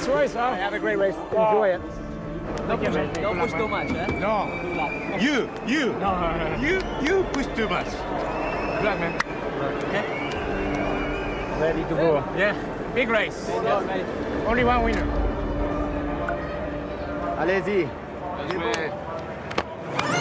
Nice race, huh? Have a great race. Enjoy it. Don't push too much, eh? No. You. You push too much. Good luck, man. Okay. Ready to go. Yeah, big race. Only one winner. Allez-y. Let's